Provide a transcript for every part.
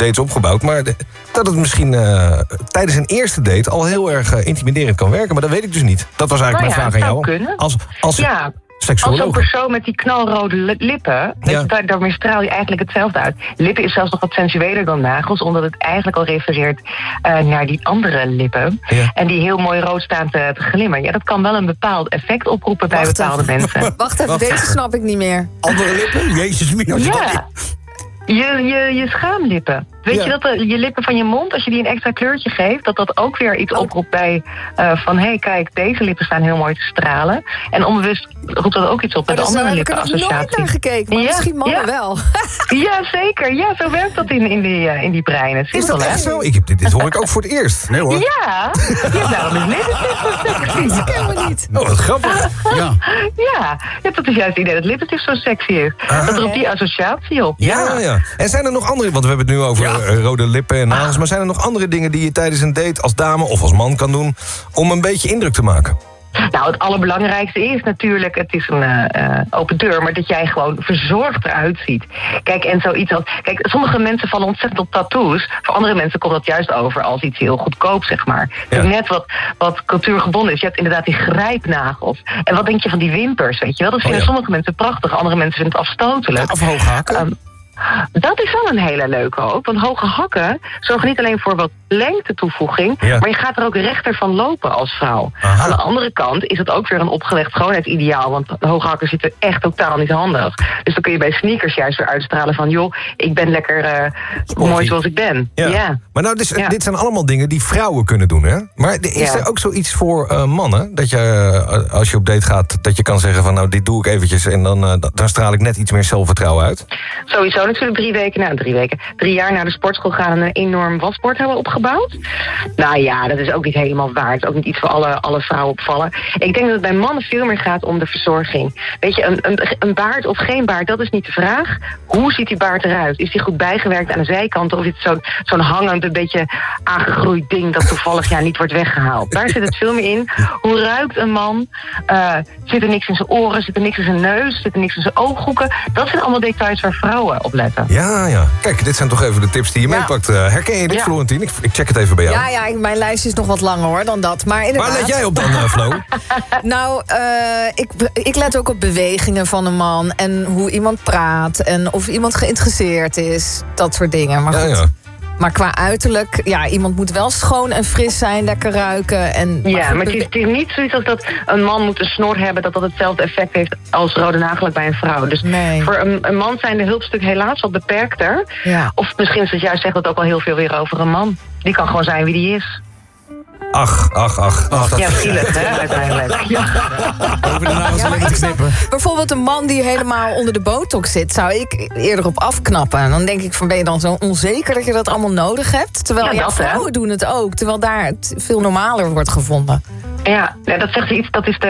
dates opgebouwd. Maar dat het misschien tijdens een eerste date al heel erg intimiderend kan werken. Maar dat weet ik dus niet. Dat was eigenlijk mijn vraag aan jou. Kunnen. Als zo'n persoon met die knalrode lippen, daarmee straal je eigenlijk hetzelfde uit. Lippen is zelfs nog wat sensueler dan nagels, omdat het eigenlijk al refereert naar die andere lippen. Ja. En die heel mooi rood staan te glimmen. Ja, dat kan wel een bepaald effect oproepen bij bepaalde mensen. Wacht even, deze snap ik niet meer. Andere lippen? Jezus, ja. Je schaamlippen. Weet je dat je lippen van je mond, als je die een extra kleurtje geeft, dat ook weer iets oproept bij van hé, kijk, deze lippen staan heel mooi te stralen. En onbewust roept dat ook iets op met de andere lippenassociatie. Ik heb nooit naar gekeken, maar misschien mannen wel. Ja, zeker. Ja, zo werkt dat in die breinen. Is dat echt zo? Dit hoor ik ook voor het eerst. Nee hoor. Ja, daarom is lippenstift zo sexy. Dat kennen we niet. Oh, wat grappig. Ja, dat is juist het idee dat lippenstift zo sexy is. Dat roept die associatie op. Ja. En zijn er nog andere, want we hebben het nu over rode lippen en nagels, maar zijn er nog andere dingen die je tijdens een date als dame of als man kan doen om een beetje indruk te maken? Nou, het allerbelangrijkste is natuurlijk, het is een open deur, maar dat jij gewoon verzorgd eruit ziet. Kijk, en zoiets als, kijk, sommige mensen vallen ontzettend op tattoos. Voor andere mensen komt dat juist over als iets heel goedkoop, zeg maar. Ja. Net wat cultuurgebonden is. Je hebt inderdaad die grijpnagels. En wat denk je van die wimpers, weet je wel? Dat vinden sommige mensen prachtig, andere mensen vinden het afstotelijk. Ja, of hoge hakken. Dat is wel een hele leuke ook. Want hoge hakken zorgen niet alleen voor wat lengte toevoeging, maar je gaat er ook rechter van lopen als vrouw. Aha. Aan de andere kant is het ook weer een opgelegd schoonheidsideaal, want hoge hakken zitten echt totaal niet handig. Dus dan kun je bij sneakers juist weer uitstralen van, joh, ik ben lekker mooi zoals ik ben. Ja. Maar nou, dit zijn allemaal dingen die vrouwen kunnen doen, hè? Maar is er ook zoiets voor mannen, dat je, als je op date gaat, dat je kan zeggen van, nou, dit doe ik eventjes en dan straal ik net iets meer zelfvertrouwen uit? Sowieso natuurlijk 3 jaar naar de sportschool gaan en een enorm wasbord hebben opgebouwd. Nou ja, dat is ook niet helemaal waar. Het is ook niet iets voor alle vrouwen opvallen. Ik denk dat het bij mannen veel meer gaat om de verzorging. Weet je, een baard of geen baard, dat is niet de vraag. Hoe ziet die baard eruit? Is die goed bijgewerkt aan de zijkanten of is het zo'n hangend, een beetje aangegroeid ding dat toevallig niet wordt weggehaald? Daar zit het veel meer in. Hoe ruikt een man? Zit er niks in zijn oren? Zit er niks in zijn neus? Zit er niks in zijn ooghoeken? Dat zijn allemaal details waar vrouwen op letten. Ja. Kijk, dit zijn toch even de tips die je meepakt. Herken je dit, Florentien? Ik check het even bij jou. Ja, mijn lijst is nog wat langer hoor dan dat. Maar inderdaad. Waar let jij op dan, Flo? Nou, ik let ook op bewegingen van een man en hoe iemand praat en of iemand geïnteresseerd is. Dat soort dingen. Maar goed. Ja. Maar qua uiterlijk, iemand moet wel schoon en fris zijn, lekker ruiken. Maar het is niet zoiets als dat een man moet een snor hebben, dat hetzelfde effect heeft als rode nagelen bij een vrouw. Dus voor een man zijn de hulpstukken helaas wat beperkter. Ja. Of misschien is het juist, zegt dat ook al heel veel weer over een man. Die kan gewoon zijn wie die is. Ach. Ja, zielig, hè, uiteindelijk. Over de nagels lekker te knippen. Bijvoorbeeld een man die helemaal onder de botox zit, zou ik eerder op afknappen. En dan denk ik van, ben je dan zo onzeker dat je dat allemaal nodig hebt? Terwijl vrouwen doen het ook, terwijl daar het veel normaler wordt gevonden. Ja, dat zegt iets, dat is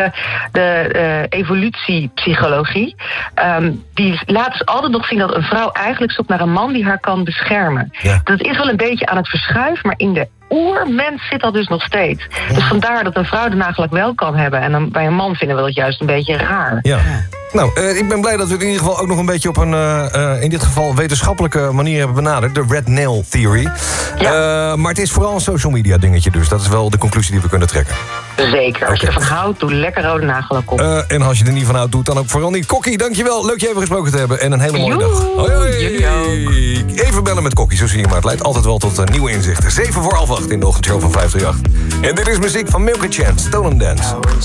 de evolutiepsychologie. Die laat dus altijd nog zien dat een vrouw eigenlijk zoekt naar een man die haar kan beschermen. Ja. Dat is wel een beetje aan het verschuiven, maar in de oermens zit dat dus nog steeds. Ja. Dus vandaar dat een vrouw de nagellak wel kan hebben. En dan bij een man vinden we dat juist een beetje raar. Ja. Nou, ik ben blij dat we het in ieder geval ook nog een beetje op een, in dit geval wetenschappelijke manier hebben benaderd. De Red Nail Theory. Ja. Maar het is vooral een social media dingetje dus. Dat is wel de conclusie die we kunnen trekken. Zeker. Als je ervan houdt, doe lekker rode nagellak op. En als je er niet van houdt, doe het dan ook vooral niet. Kokkie, dankjewel. Leuk je even gesproken te hebben. En een hele mooie dag. Hoi. Even bellen met Kokkie, zo zie je maar. Het leidt altijd wel tot nieuwe inzichten. 7 voor half 8 in de ochtendshow van 538. En dit is muziek van Milky Chance, Stone and Dance.